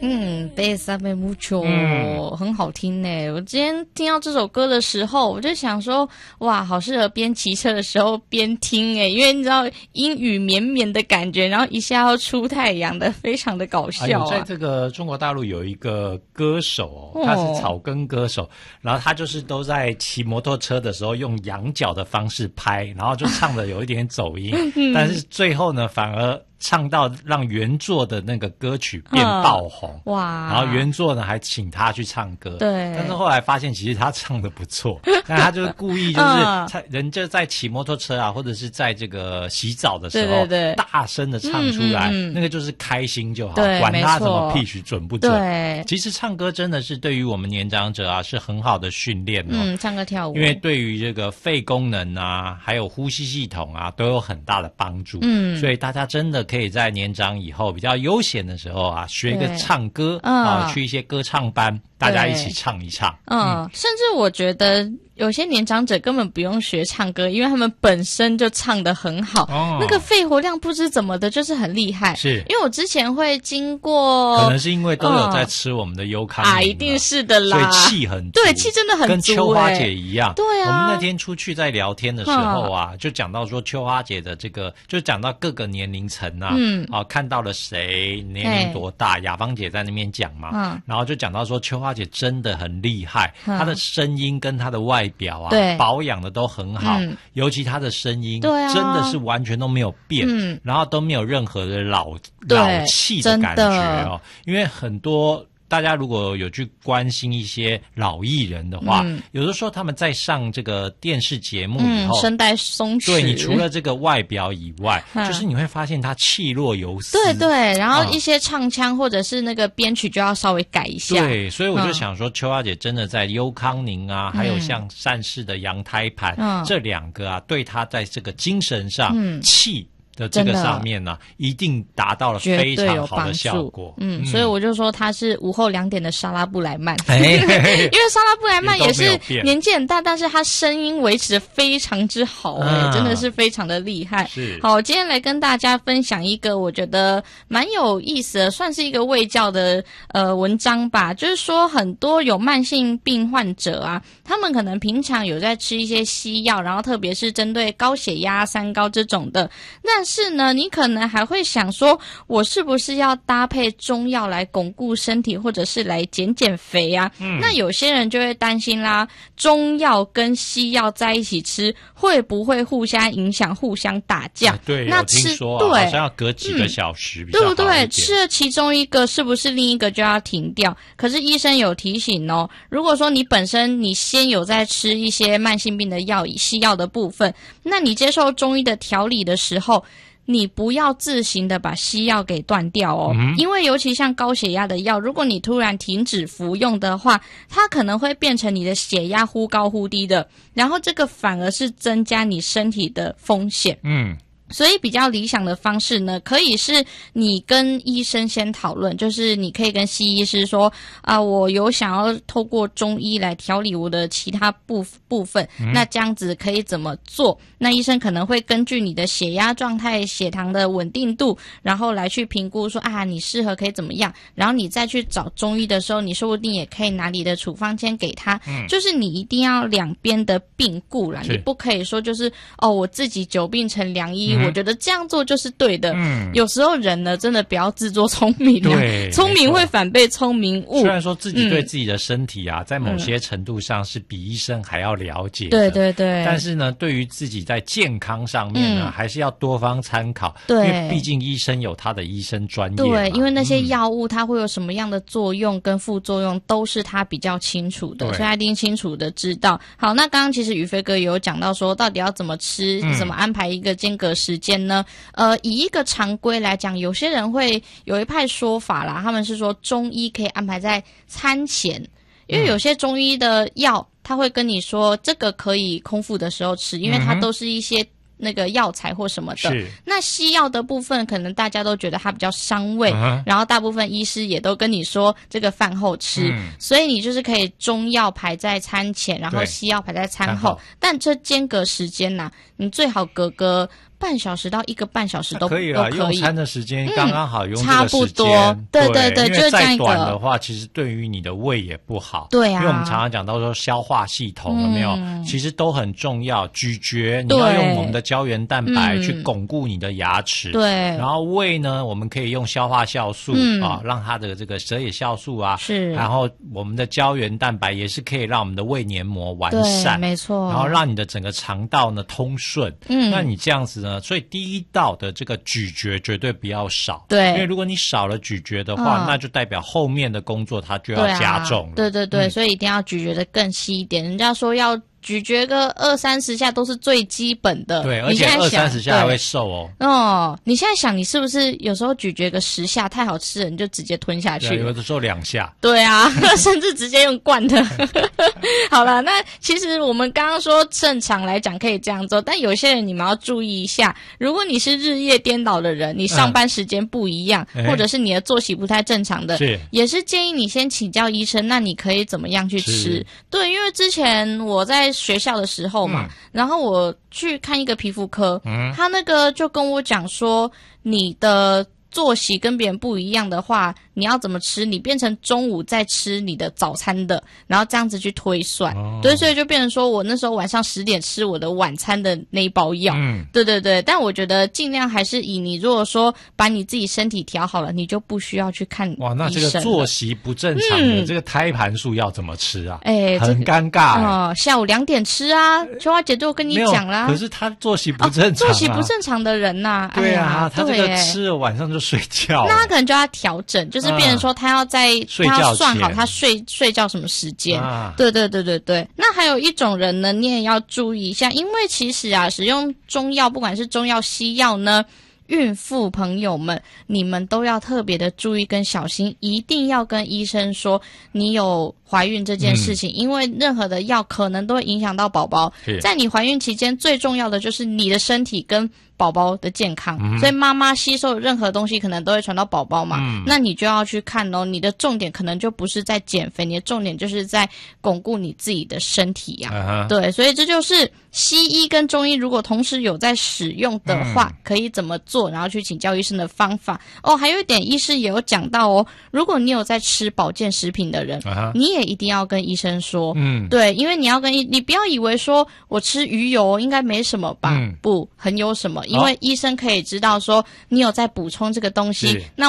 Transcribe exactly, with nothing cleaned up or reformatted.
嗯 Bésame mucho 嗯很好听呢。我今天听到这首歌的时候，我就想说，哇，好适合边骑车的时候边听诶，因为你知道阴雨绵绵的感觉，然后一下要出太阳的，非常的搞笑啊。 还有在这个中国大陆有一个歌手、哦， 哦他是草根歌手，然后他就是都在骑摩托车的时候用仰角的方式拍，然后就唱的有一点走音，但是最后呢，反而唱到让原作的那个歌曲变爆红， 嗯、哇！ 然后原作呢还请他去唱歌， 对。 但是后来发现其实他唱的不错，但他就是故意就是他人就在骑摩托车啊，或者是在这个洗澡的时候， 对对对， 大声的唱出来， 嗯嗯嗯， 那个就是开心就好， 对， 管他什么 pitch 准不准。 对， 其实唱歌真的是对于我们年长者啊是很好的训练哦。 嗯，唱歌跳舞， 因为对于这个肺功能啊，还有呼吸系统啊，都有很大的帮助。 嗯， 所以大家真的可以在年长以后比较悠闲的时候啊，学一个唱歌嗯、 啊，去一些歌唱班，大家一起唱一唱。 嗯，嗯甚至我觉得有些年长者根本不用学唱歌，因为他们本身就唱得很好，哦、那个肺活量不知怎么的，就是很厉害。 是， 因为我之前会经过， 可能是因为都有在吃我们的优康、嗯、 啊，一定是的啦， 所以气很足， 对，气真的很足、欸， 跟秋花姐一样。 对啊， 我们那天出去在聊天的时候啊，嗯、就讲到说秋花姐的这个，就讲到各个年龄层啊，嗯，啊，看到了谁年龄多大，雅芳姐在那边讲嘛，嗯，然后就讲到说秋花姐真的很厉害，嗯、她的声音跟她的外表啊， 对。 保养的都很好，嗯、尤其她的声音， 对啊， 真的是完全都没有变，嗯、然后都没有任何的老老气的感觉哦。因为很多大家如果有去关心一些老艺人的话，嗯、有的时候他们在上这个电视节目以后， 嗯、声带松弛， 对，你除了这个外表以外，嗯、就是你会发现他气若游丝， 对对，然后一些唱腔或者是那个编曲就要稍微改一下。 对，所以我就想说，秋花姐真的在优康宁啊，嗯、还有像善事的羊胎盘、嗯、这两个啊，对她在这个精神上、嗯、气。的这个上面呢、啊，一定达到了非常好的效果。 嗯，嗯所以我就说他是午后两点的莎拉布莱曼，因为莎拉布莱曼也是年纪很大，但是他声音维持得非常之好、欸，哎、啊，真的是非常的厉害。 是， 好，今天来跟大家分享一个我觉得蛮有意思的，算是一个卫教的呃文章吧。就是说，很多有慢性病患者啊，他们可能平常有在吃一些西药，然后特别是针对高血压、三高这种的，那但是呢，你可能还会想说，我是不是要搭配中药来巩固身体，或者是来减减肥啊？嗯、那有些人就会担心啦，中药跟西药在一起吃，会不会互相影响、互相打架？ 啊、对， 那吃听说、啊、 对， 好像要隔几个小时比较好一点、 嗯，对不对？吃了其中一个，是不是另一个就要停掉？可是医生有提醒哦，如果说你本身你先有在吃一些慢性病的药，西药的部分，那你接受中医的调理的时候，你不要自行的把西药给断掉哦，嗯、因为尤其像高血压的药，如果你突然停止服用的话，它可能会变成你的血压忽高忽低的，然后这个反而是增加你身体的风险。嗯。所以比较理想的方式呢，可以是你跟医生先讨论，就是你可以跟西医师说啊、呃，我有想要透过中医来调理我的其他部部分，嗯、那这样子可以怎么做？那医生可能会根据你的血压状态、血糖的稳定度，然后来去评估说啊，你适合可以怎么样？然后你再去找中医的时候，你说不定也可以拿你的处方签给他。嗯，就是你一定要两边的并顾啦，你不可以说就是哦，我自己久病成良医。嗯我觉得这样做就是对的。嗯，有时候人呢，真的不要自作聪明啊， 对， 聪明会反被聪明误。 虽然说自己对自己的身体啊，嗯、在某些程度上是比医生还要了解的， 对对对。 但是呢，对于自己在健康上面呢，嗯、还是要多方参考。 对， 因为毕竟医生有他的医生专业。 对，因为那些药物它会有什么样的作用跟副作用，都是他比较清楚的，所以他一定清楚的知道。好，那刚刚其实宇飞哥有讲到说，到底要怎么吃，嗯、怎么安排一个间隔时间呢？呃，以一个常规来讲，有些人会有一派说法啦，他们是说中医可以安排在餐前，因为有些中医的药，他会跟你说这个可以空腹的时候吃，因为它都是一些那个药材或什么的。 是。 那西药的部分，可能大家都觉得它比较伤胃，嗯、然后大部分医师也都跟你说这个饭后吃，嗯、所以你就是可以中药排在餐前，然后西药排在餐后，但这间隔时间呐、啊，你最好隔个半小时到一个半小时都可以了，用餐的时间刚刚好，用这差个时间， 不多，对对对， 因为再就这样一个。 短的话，其实对于你的胃也不好。 对啊， 因为我们常常讲到说消化系统有没有，嗯、其实都很重要。咀嚼，你要用我们的胶原蛋白去巩固你的牙齿。 对， 然后胃呢，我们可以用消化酵素、嗯、啊，让它的这个舌野酵素啊， 是， 然后我们的胶原蛋白也是可以让我们的胃黏膜完善， 没错， 然后让你的整个肠道呢通顺。嗯，那你这样子呢，所以第一道的这个咀嚼绝对不要少。 对， 因为如果你少了咀嚼的话，嗯、那就代表后面的工作它就要加重了。 对啊、对对对、嗯，所以一定要咀嚼的更细一点。人家说要咀嚼个二三十下都是最基本的。 对，而且二三十下还会瘦哦。 哦，你现在想，你是不是有时候咀嚼个十下太好吃了，你就直接吞下去？ 有的时候两下。 对啊，甚至直接用灌的。好了，那其实我们刚刚说正常来讲可以这样做，但有些人你们要注意一下，如果你是日夜颠倒的人，你上班时间不一样，嗯、或者是你的作息不太正常的， 是也是建议你先请教医生，那你可以怎么样去吃？对，因为之前我在学校的时候嘛、嗯、然后我去看一个皮肤科、嗯、他那个就跟我讲说，你的作息跟别人不一样的话，你要怎么吃，你变成中午再吃你的早餐的，然后这样子去推算、哦、对，所以就变成说我那时候晚上十点吃我的晚餐的那一包药。嗯，对对对，但我觉得尽量还是以你如果说把你自己身体调好了，你就不需要去看医生了。 哇，那这个作息不正常的、嗯、这个胎盘素要怎么吃啊？ 哎， 很尴尬、欸哦、下午两点吃啊，秋花姐都跟你讲啦。 可是他作息不正常、啊哦、 作息不正常的人呐、啊， 对啊、 哎、 他这个吃了晚上就睡觉， 那他可能就要调整，就是变成说他要在、嗯、他要算好他睡睡觉什么时间、啊。对对对对对。那还有一种人呢，你也要注意一下，因为其实啊，使用中药，不管是中药西药呢，孕妇朋友们，你们都要特别的注意跟小心，一定要跟医生说你有怀孕这件事情、嗯、因为任何的药可能都会影响到宝宝。在你怀孕期间，最重要的就是你的身体跟宝宝的健康、嗯、所以妈妈吸收的任何东西可能都会传到宝宝嘛、嗯、那你就要去看哦，你的重点可能就不是在减肥，你的重点就是在巩固你自己的身体呀、啊 uh-huh. 对，所以这就是西医跟中医如果同时有在使用的话、嗯、可以怎么做，然后去请教医生的方法哦。还有一点医师也有讲到哦，如果你有在吃保健食品的人、uh-huh. 你也一定要跟医生说，嗯，对，因为你要跟你不要以为说我吃鱼油应该没什么吧、嗯、不，很有什么，因为医生可以知道说你有在补充这个东西，那